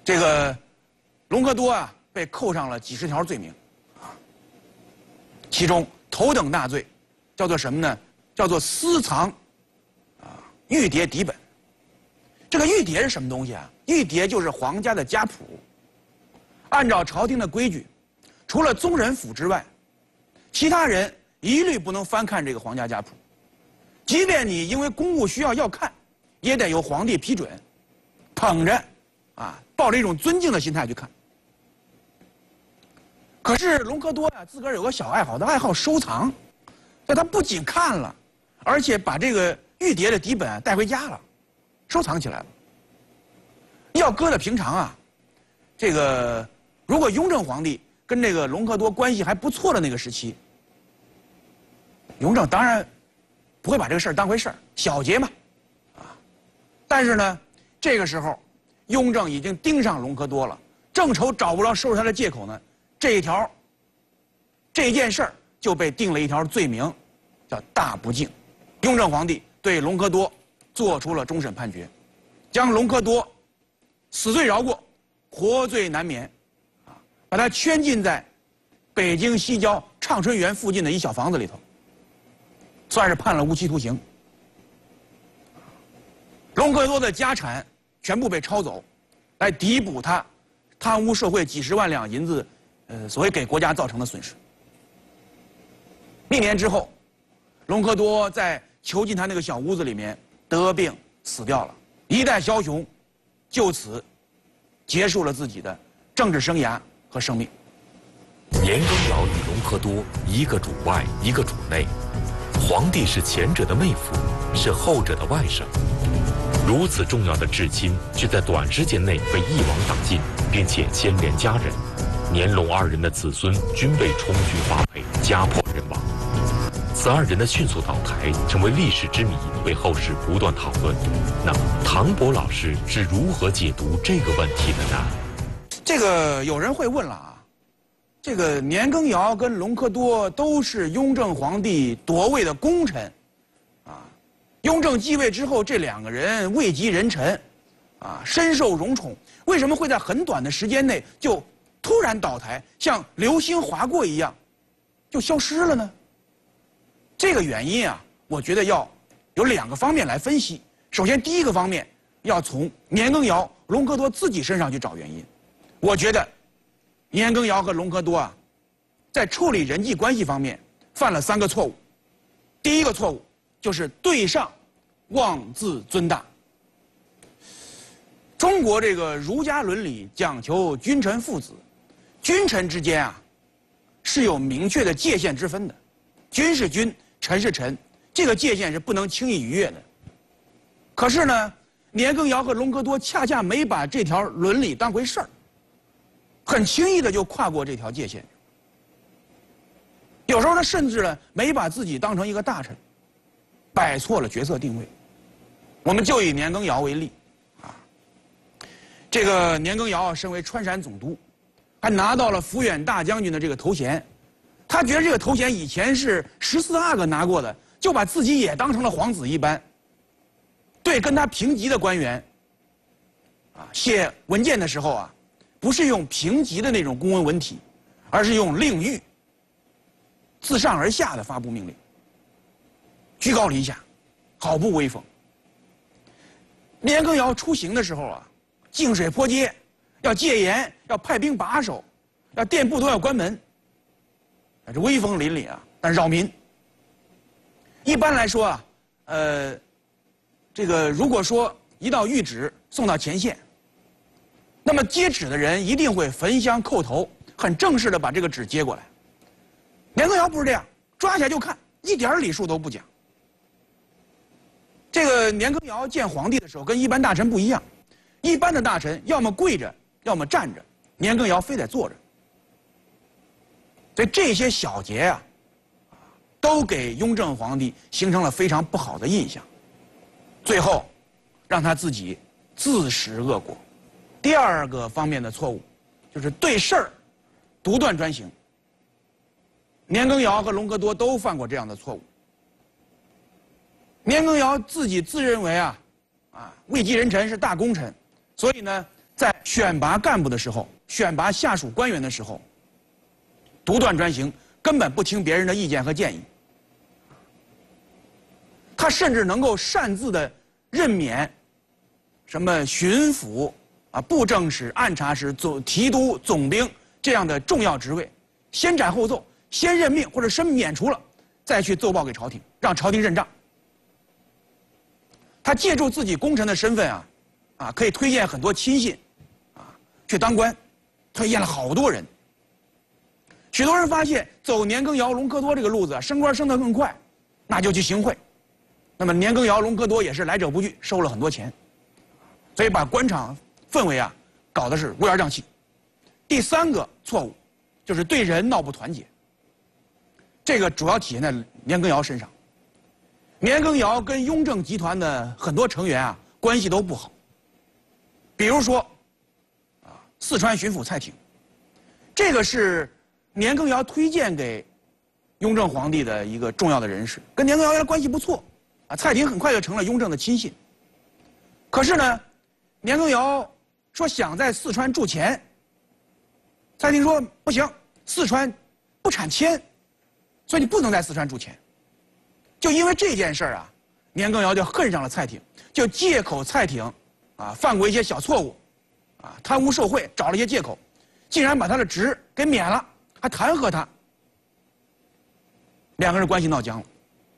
这个隆科多啊被扣上了几十条罪名，其中头等大罪叫做什么呢？叫做私藏玉牒底本。这个玉牒是什么东西啊？玉牒就是皇家的家谱。按照朝廷的规矩，除了宗人府之外，其他人一律不能翻看这个皇家家谱。即便你因为公务需要看，也得由皇帝批准，捧着抱着一种尊敬的心态去看。可是隆科多啊，自个儿有个小爱好，他爱好收藏，所以他不仅看了，而且把这个玉牒的底本带回家了，收藏起来了。要搁在平常啊，这个如果雍正皇帝跟这个隆科多关系还不错的那个时期，雍正当然不会把这个事儿当回事儿，小节嘛，但是呢，这个时候雍正已经盯上隆科多了，正愁找不着收拾他的借口呢，这件事儿就被定了一条罪名，叫大不敬。雍正皇帝对隆科多做出了终审判决，将隆科多死罪饶过，活罪难免，把他圈禁在北京西郊畅春园附近的一小房子里头，算是判了无期徒刑。隆科多的家产全部被抄走，来弥补他贪污受贿几十万两银子，所谓给国家造成的损失。1年之后，隆科多在囚禁他那个小屋子里面得病死掉了，一代枭雄就此结束了自己的政治生涯和生命。 年羹尧与隆科多一个主外，一个主内，皇帝是前者的妹夫，是后者的外甥。如此重要的至亲，却在短时间内被一网打尽，并且牵连家人。年隆二人的子孙均被充军发配，家破人亡。此二人的迅速倒台成为历史之谜，被后世不断讨论。那么，唐博老师是如何解读这个问题的呢？ 这个有人会问了啊，这个年羹尧跟隆科多都是雍正皇帝夺位的功臣，雍正继位之后，这2个人位极人臣，深受荣宠，为什么会在很短的时间内就突然倒台，像流星划过一样，就消失了呢？这个原因啊，我觉得要有2个方面来分析。首先，第一个方面要从年羹尧、隆科多自己身上去找原因。我觉得年羹尧和隆科多在处理人际关系方面犯了3个错误。第一个错误就是对上妄自尊大。中国这个儒家伦理讲求君臣父子，君臣之间是有明确的界限之分的，君是君，臣是臣，这个界限是不能轻易逾越的。可是呢，年羹尧和隆科多恰恰没把这条伦理当回事儿，很轻易的就跨过这条界限。有时候他甚至呢没把自己当成一个大臣，摆错了角色定位。我们就以年羹尧为例，这个年羹尧身为川陕总督，还拿到了抚远大将军的这个头衔。他觉得这个头衔以前是14阿哥拿过的，就把自己也当成了皇子一般。对跟他平级的官员，写文件的时候不是用平级的那种公文文体，而是用令谕，自上而下的发布命令，居高临下，好不威风。年羹尧出行的时候净水泼街，要戒严，要派兵把守，要店铺都要关门，这威风凛凛但扰民。一般来说这个如果说一道谕旨送到前线，那么接旨的人一定会焚香叩头，很正式的把这个纸接过来。年羹尧不是这样，抓起来就看，一点礼数都不讲。这个年羹尧见皇帝的时候跟一般大臣不一样，一般的大臣要么跪着，要么站着，年羹尧非得坐着。所以这些小节都给雍正皇帝形成了非常不好的印象，最后让他自己自食恶果。第2个方面的错误就是对事儿独断专行。年羹尧和隆科多都犯过这样的错误。年羹尧自己自认为位极人臣，是大功臣，所以呢， 在选拔干部的时候，选拔下属官员的时候，独断专行，根本不听别人的意见和建议。他甚至能够擅自的任免什么巡抚啊、布政使、按察使、提督、总兵这样的重要职位，先斩后奏，先任命或者先免除了，再去奏报给朝廷，让朝廷认账。他借助自己功臣的身份可以推荐很多亲信去当官，推荐了好多人。许多人发现走年羹尧、隆科多这个路子升官升得更快，那就去行贿。那么年羹尧、隆科多也是来者不拒，收了很多钱，所以把官场氛围搞得是乌烟瘴气。第三个错误就是对人闹不团结，这个主要体现在年羹尧身上。年羹尧跟雍正集团的很多成员关系都不好，比如说四川巡抚蔡挺，这个是年羹尧推荐给雍正皇帝的一个重要的人士，跟年羹尧原来关系不错蔡挺很快就成了雍正的亲信。可是呢，年羹尧说想在四川铸钱，蔡挺说不行，四川不产铅，所以你不能在四川铸钱。就因为这件事年羹尧就恨上了蔡挺，就借口蔡挺犯过一些小错误贪污受贿，找了一些借口，竟然把他的职给免了，还弹劾他，两个人关系闹僵了。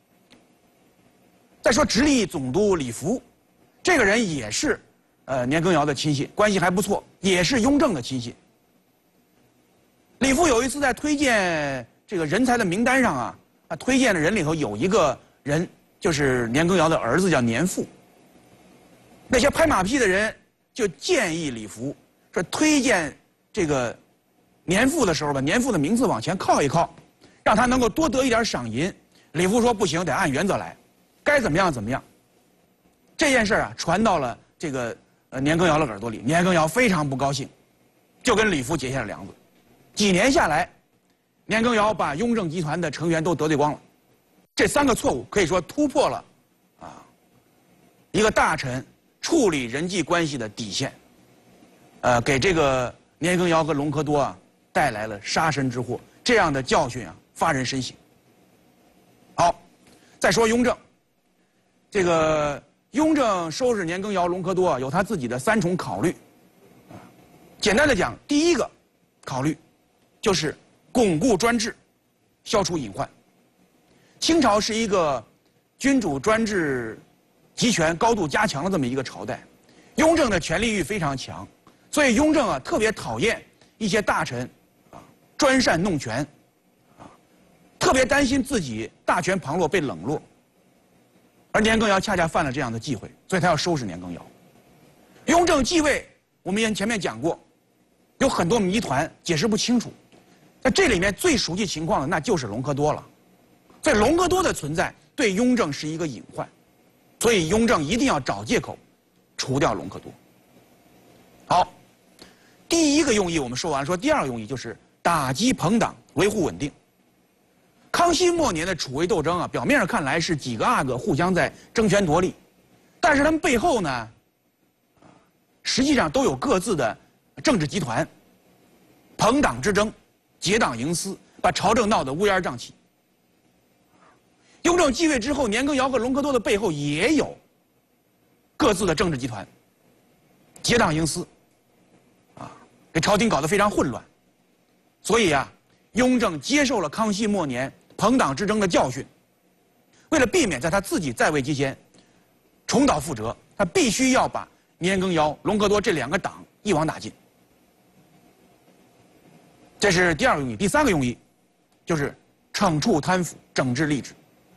再说直隶总督李福，这个人也是年羹尧的亲信，关系还不错，也是雍正的亲信。李福有一次在推荐这个人才的名单上推荐的人里头有一个人就是年羹尧的儿子，叫年富。那些拍马屁的人就建议李福说，推荐这个年富的时候把年富的名字往前靠一靠，让他能够多得一点赏银。李福说不行，得按原则来，该怎么样怎么样。这件事传到了这个年羹尧的耳朵里，年羹尧非常不高兴，就跟李福结下了梁子。几年下来，年羹尧把雍正集团的成员都得罪光了。这三个错误可以说突破了一个大臣处理人际关系的底线，给这个年羹尧和隆科多带来了杀身之祸。这样的教训发人深省。好，再说雍正，这个雍正收拾年羹尧、隆科多有他自己的三重考虑。简单的讲，第一个考虑就是巩固专制，消除隐患。清朝是一个君主专制集权高度加强的这么一个朝代，雍正的权力欲非常强，所以雍正特别讨厌一些大臣专擅弄权，特别担心自己大权旁落被冷落。而年羹尧恰恰犯了这样的忌讳，所以他要收拾年羹尧。雍正继位，我们前面讲过，有很多谜团解释不清楚，在这里面最熟悉情况的那就是隆科多了。所以隆科多的存在对雍正是一个隐患，所以雍正一定要找借口除掉隆科多。好，第一个用意我们说完，说第二个用意就是打击朋党，维护稳定。康熙末年的储位斗争表面上看来是几个阿哥互相在争权夺利，但是他们背后呢，实际上都有各自的政治集团，朋党之争，结党营私，把朝政闹得乌烟瘴气。雍正继位之后，年羹尧和隆科多的背后也有各自的政治集团，结党营私，给朝廷搞得非常混乱。所以雍正接受了康熙末年朋党之争的教训，为了避免在他自己在位期间重蹈覆辙，他必须要把年羹尧、隆科多这两个党一网打尽。这是第二个用意。第三个用意就是惩处贪腐，整治吏治。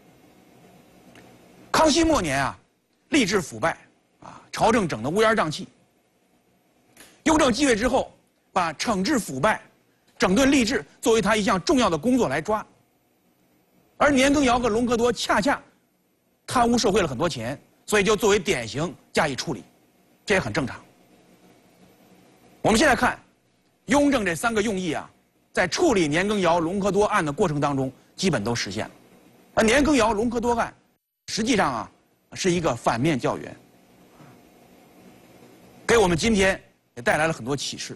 康熙末年吏治腐败朝政整得乌烟瘴气。雍正继位之后，把惩治腐败、整顿吏治作为他一项重要的工作来抓。而年羹尧和隆科多恰恰贪污受贿了很多钱，所以就作为典型加以处理，这也很正常。我们现在看雍正这三个用意在处理年羹尧、隆科多案的过程当中基本都实现了。而年羹尧、隆科多案实际上是一个反面教员，给我们今天也带来了很多启示。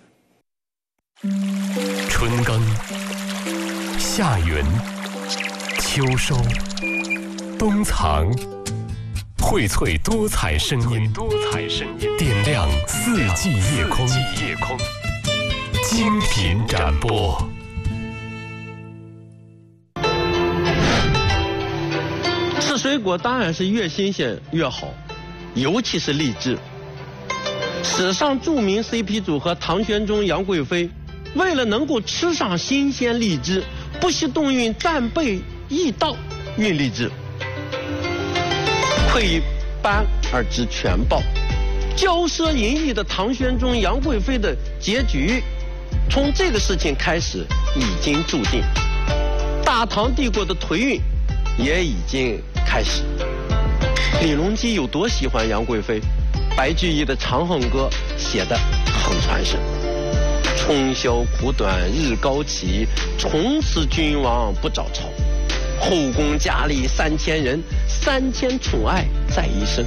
春耕、夏耘、秋收、冬藏，荟萃多彩声音，点亮四季夜空，精品展播。 吃水果当然是越新鲜越好，尤其是荔枝。史上著名 CP 组合唐玄宗、杨贵妃，为了能够吃上新鲜荔枝，不惜动用战备驿道运荔枝。窥一斑而知全豹，骄奢淫逸的唐玄宗、杨贵妃的结局，从这个事情开始已经注定。大唐帝国的颓运也已经开始。李隆基有多喜欢杨贵妃？白居易的《长恨歌》写得很传神：春宵苦短日高起，从此君王不早朝。后宫佳丽3000人，3000宠爱在一身。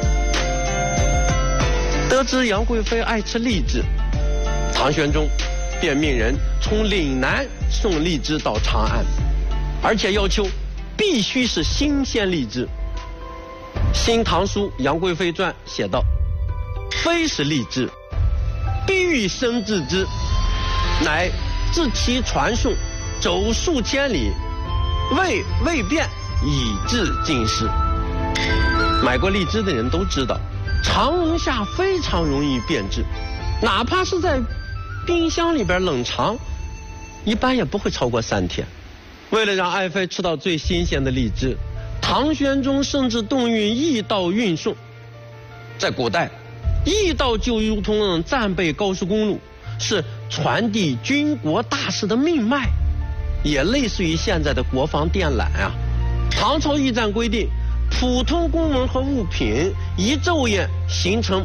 得知杨贵妃爱吃荔枝，唐玄宗便命人从岭南送荔枝到长安，而且要求必须是新鲜荔枝。《新唐书·杨贵妃传》写道：非是荔枝，必欲生制之，乃自其传送，走数千里，未变，以至今时。买过荔枝的人都知道，常温下非常容易变质，哪怕是在冰箱里边冷藏，一般也不会超过3天。为了让爱妃吃到最新鲜的荔枝，唐玄宗甚至动用驿道运送。在古代，驿道就如同战备高速公路，是传递军国大事的命脉，也类似于现在的国防电缆啊。唐朝驿站规定，普通公文和物品一昼夜行程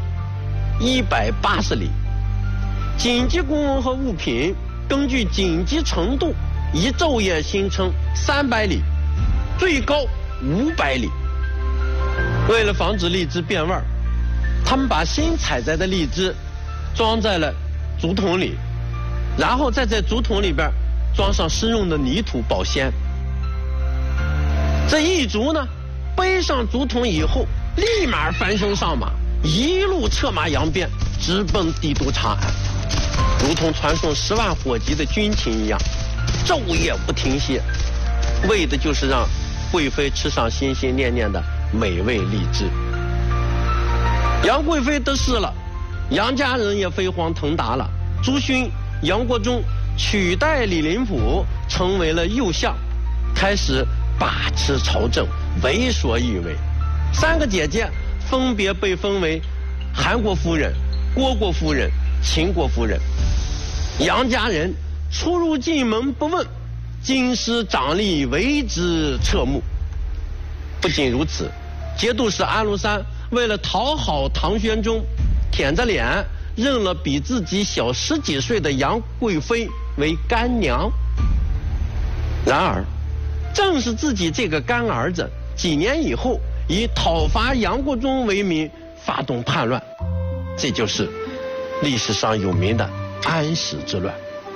180里，紧急公文和物品根据紧急程度一昼夜行程300里，最高500里。为了防止荔枝变味儿，他们把新采摘的荔枝装在了竹筒里，然后再在竹筒里边装上湿润的泥土保鲜。这一族呢，背上竹筒以后，立马翻身上马，一路策马扬鞭，直奔帝都长安，如同传送10万火急的军情一样，昼夜不停歇，为的就是让贵妃吃上心心念念的美味荔枝。杨贵妃得势了，杨家人也飞黄腾达了。朱勋、杨国忠取代李林甫成为了右相，开始把持朝政，为所欲为。3个姐姐分别被封为韩国夫人、虢国夫人、秦国夫人。杨家人出入进门不问，京师长吏为之侧目。不仅如此，节度使安禄山为了讨好唐玄宗，舔着脸认了比自己小10几岁的杨贵妃为干娘。然而，正是自己这个干儿子，几年以后以讨伐杨国忠为名发动叛乱，这就是历史上有名的安史之乱。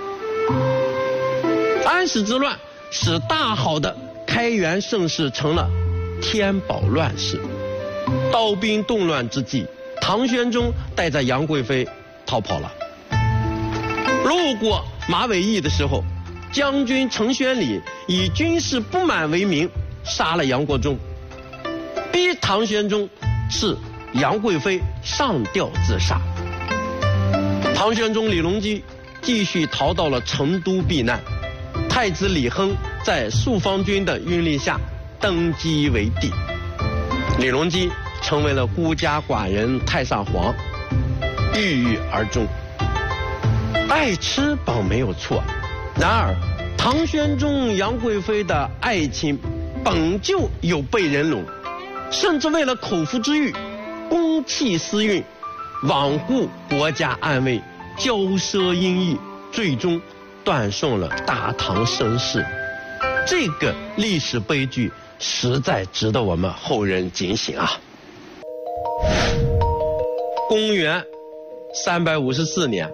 安史之乱使大好的开元盛世成了天宝乱世。刀兵动乱之际，唐玄宗带着杨贵妃逃跑了。路过马嵬驿的时候，将军程宣礼以军事不满为名杀了杨国忠，逼唐玄宗赐杨贵妃上吊自杀。唐玄宗李隆基继续逃到了成都避难，太子李亨在朔方军的运力下登基为帝。李隆基成为了孤家寡人太上皇，郁郁而终。爱吃本没有错，然而唐玄宗杨贵妃的爱情本就有悖人伦，甚至为了口腹之欲，公器私运，罔顾国家安危，骄奢淫逸，最终断送了大唐盛世。这个历史悲剧实在值得我们后人警醒啊！公元 354年。